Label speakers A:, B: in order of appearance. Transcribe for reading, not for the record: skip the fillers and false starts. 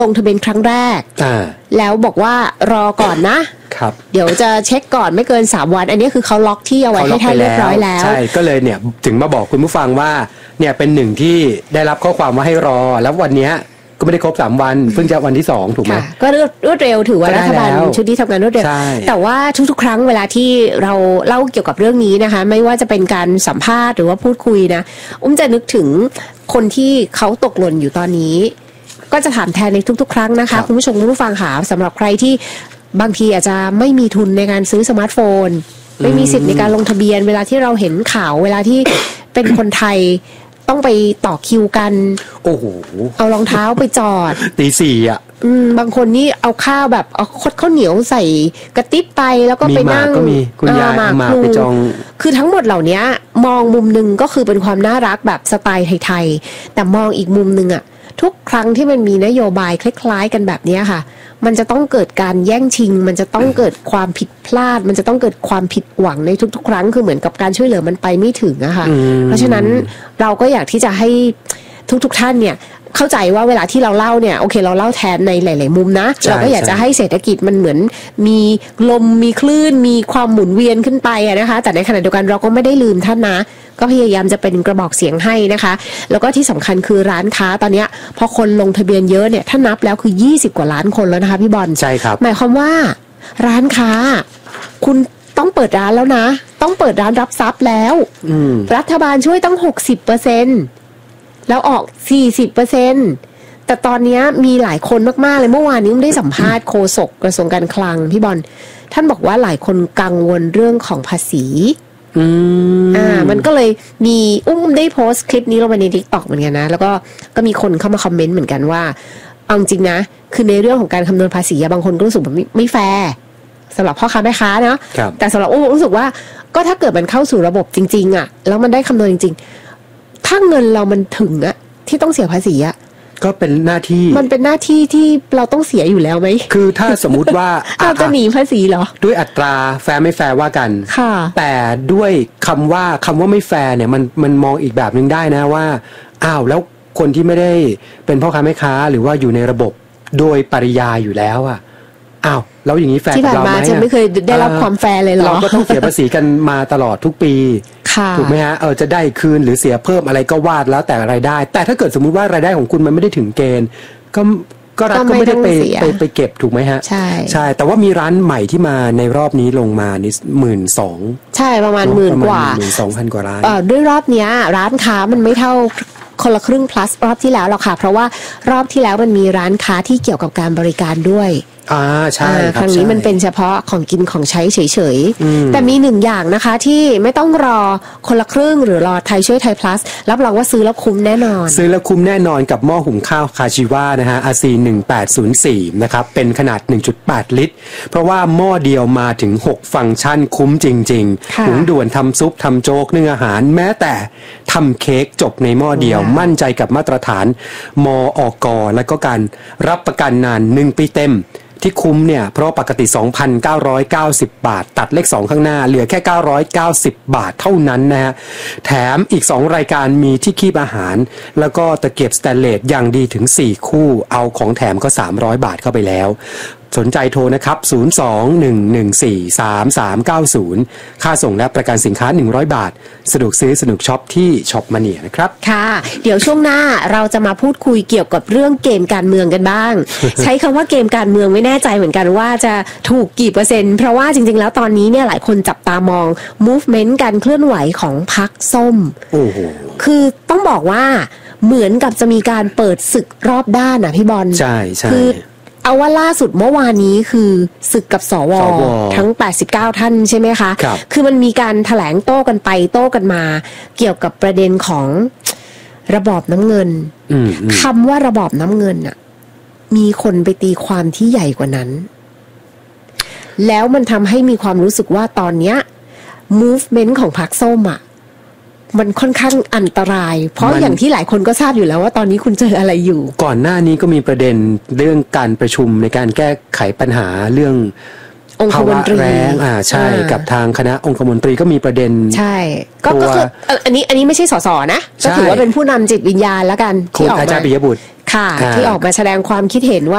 A: ลงทะเบียนครั้งแรกแล้วบอกว่ารอก่อนนะครับเดี๋ยวจะเช็คก่อนไม่เกิน3วันอันนี้คือเขาล็อกที่เอาไว้ให้ท่านเรียบร้อยแล้ว
B: ใช่ก็เลยเนี่ยถึงมาบอกคุณผู้ฟังว่าเนี่ยเป็นหนึ่งที่ได้รับข้อความว่าให้รอแล้ววันนี้ก็ไม่ได้ครบ3วันเพิ่งจะวันที่2ถูกไหม
A: ก็รวดเร็วถือว่ารัฐบาลชุดนี้ทำงานรวดเร็วแต่ว่าทุกๆครั้งเวลาที่เราเล่าเกี่ยวกับเรื่องนี้นะคะไม่ว่าจะเป็นการสัมภาษณ์หรือว่าพูดคุยนะจะนึกถึงคนที่เขาตกหล่นอยู่ตอนนี้ก็จะถามแทนในทุกๆครั้งนะคะคุณผู้ชมคุณผู้ฟังค่ะสำหรับใครที่บางทีอาจจะไม่มีทุนในการซื้อสมาร์ทโฟนไม่มีสิทธิ์ในการลงทะเบียนเวลาที่เราเห็นข่าวเวลาที่เป็นคนไทยต้องไปต่อคิวกัน
B: โอ้โห
A: เอารองเท้าไปจอด
B: ตี 4อ่ะ
A: บางคนนี่เอาข้าวแบบเอาข้าวเหนียวใส่กระติบไปแล้วก็ไปนั่ง
B: ก็มีคุณยายมาไปจอง
A: คือทั้งหมดเหล่านี้มองมุมนึงก็คือเป็นความน่ารักแบบสไตล์ไทยๆแต่มองอีกมุมนึงอ่ะทุกครั้งที่มันมีนโยบายคล้ายๆกันแบบนี้ค่ะมันจะต้องเกิดการแย่งชิงมันจะต้องเกิดความผิดพลาดมันจะต้องเกิดความผิดหวังในทุกๆครั้งคือเหมือนกับการช่วยเหลือมันไปไม่ถึงอะค่ะเพราะฉะนั้นเราก็อยากที่จะให้ทุกท่านเนี่ยเข้าใจว่าเวลาที่เราเล่าเนี่ยโอเคเราเล่าแทนในหลายๆมุมนะเราก็อยากจะให้เศรษฐกิจมันเหมือนมีลมมีคลื่นมีความหมุนเวียนขึ้นไปนะคะแต่ในขณะเดียวกันเราก็ไม่ได้ลืมท่านนะก็พยายามจะเป็นกระบอกเสียงให้นะคะแล้วก็ที่สำคัญคือร้านค้าตอนนี้พอคนลงทะเบียนเยอะเนี่ยถ้านับแล้วคือ20กว่าล้านคนแล้วนะคะพี่บอล
B: ใช่ครับ
A: หมายความว่าร้านค้าคุณต้องเปิดร้านแล้วนะต้องเปิดร้านรับทรัพย์แล้วรัฐบาลช่วยตั้ง 60%แล้วออก 40%แต่ตอนนี้มีหลายคนมากๆเลยเมื่อวานนี้ได้สัมภาษณ์โฆษกกระทรวงการคลังพี่บอลท่านบอกว่าหลายคนกังวลเรื่องของภาษีมันก็เลยมีได้โพสต์คลิปนี้ลงไปใน TikTok เหมือนกันนะแล้วก็มีคนเข้ามาคอมเมนต์เหมือนกันว่าเอาจริงนะคือในเรื่องของการคำนวณภาษีบางคนก็รู้สึกแบบไม่แฟร์สำหรับพ่อค้าแม่ค้าเนาะแต่สำหรับรู้สึกว่าก็ถ้าเกิดมันเข้าสู่ระบบจริงๆอ่ะแล้วมันได้คำนวณจริงๆถ้าเงินเรามันถึงอ่ะที่ต้องเสียภาษีอ่ะ
B: ก็เป็นหน้าที่
A: มันเป็นหน้าที่ที่เราต้องเสียอยู่แล้วไหม
B: คือถ้าสมมุติว่า
A: เราจะหนีภาษีเหรอ
B: ด้วยอัตราแฟร์ไม่แฟร์ว่ากัน
A: ค่ะ
B: แต่ด้วยคำว่าไม่แฟร์เนี่ยมันมองอีกแบบนึงได้นะว่าอ้าวแล้วคนที่ไม่ได้เป็นพ่อค้าแม่ค้าหรือว่าอยู่ในระบบโดยปริยายอยู่แล้วอ่ะอ้าวแล้วอย่างนี้แฟร์กับเราไหม
A: ที่ผ่านมาจะไม่เคยได้รับความแฟร์เลยเหรอ
B: เราก็ต้องเสียภาษีกันมาตลอดทุกปีถูกไหมฮะจะได้คืนหรือเสียเพิ่มอะไรก็วาดแล้วแต่รายได้แต่ถ้าเกิดสมมุติว่ารายได้ของคุณมันไม่ได้ถึงเกณฑ์ก็รัฐก็ไม่ได้ไปเก็บถูกไหมฮะใช่แต่ว่ามีร้านใหม่ที่มาในรอบนี้ลงมานี่12,000
A: ใช่ประมาณ10,000 กว่า
B: 12,000 กว่าร้าน
A: ด้วยรอบนี้ร้านค้ามันไม่เท่าคนละครึ่ง plus รอบที่แล้วหรอกค่ะเพราะว่ารอบที่แล้วมันมีร้านค้าที่เกี่ยวกับการบริการด้วย
B: ใช่
A: ครั้งนี้มันเป็นเฉพาะของกินของใช้เฉยๆแต่มีหนึ่งอย่างนะคะที่ไม่ต้องรอคนละครึ่งหรือรอไทยช่วยไทย plus รับรองว่าซื้อแล้วคุ้มแน่นอน
B: ซื้อแล้วคุ้มแน่นอนกับหม้อหุงข้าวคาชิวะนะฮะ RC1804 นะครับเป็นขนาด 1.8 ลิตรเพราะว่าหม้อเดียวมาถึง6ฟังก์ชันคุ้มจริงๆหุงด่วนทำซุปทำโจ๊กนึ่งอาหารแม้แต่ทำเค้กจบในหม้อเดียวมั่นใจกับมาตรฐานมอก.และก็การรับประกันนาน1 ปีเต็มที่คุ้มเนี่ยเพราะปกติ 2,990 บาทตัดเลข2ข้างหน้าเหลือแค่990 บาทเท่านั้นนะฮะแถมอีก2รายการมีที่คีบอาหารแล้วก็ตะเกียบสแตนเลสอย่างดีถึง4คู่เอาของแถมก็300 บาทเข้าไปแล้วสนใจโทรนะครับ02-114-3390ค่าส่งและประกันสินค้า100 บาทสะดวกซื้อสนุกช็อปที่ช็อปมาเนียนะครับ
A: ค่ะเดี๋ยวช่วงหน้าเราจะมาพูดคุยเกี่ยวกับเรื่องเกมการเมืองกันบ้าง ใช้คำว่าเกมการเมืองไม่แน่ใจเหมือนกันว่าจะถูกกี่เปอร์เซ็นต์เพราะว่าจริงๆแล้วตอนนี้เนี่ยหลายคนจับตามอง movement การเคลื่อนไหวของพรรคส้มคือต้องบอกว่าเหมือนกับจะมีการเปิดศึกรอบด้านนะพี่บอล
B: ใช่
A: คือเอาว่าล่าสุดเมื่อวานนี้คือศึกกับสวทั้ง89ท่านใช่ไหมคะคือมันมีการแถลงโต้กันไปโต้กันมาเกี่ยวกับประเด็นของระบอบน้ำเงินคำว่าระบอบน้ำเงินน่ะมีคนไปตีความที่ใหญ่กว่านั้นแล้วมันทำให้มีความรู้สึกว่าตอนเนี้ย movement ของพรรคส้มอ่ะมันค่อนข้างอันตรายเพราะอย่างที่หลายคนก็ทราบอยู่แล้วว่าตอนนี้คุณเจออะไรอยู่
B: ก่อนหน้านี้ก็มีประเด็นเรื่องการประชุมในการแก้ไขปัญหาเรื่อง
A: องคมนตรี
B: แรงใช่กับทางคณะองคมนตรีก็มีประเด็น
A: ใช่ก็คืออันนี้ไม่ใช่สสนะก็ถือว่าเป็นผู้นำจิตวิญญาณแล้วกันที่ออกมา
B: อาจารย์ปิยบุตร
A: ค่ะที่ออกมาแสดงความคิดเห็นว่า